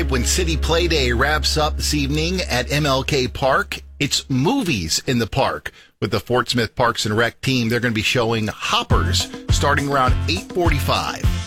When City Play Day wraps up this evening at MLK Park, it's movies in the park. With the Fort Smith Parks and Rec team, they're going to be showing Hoppers starting around 8:45.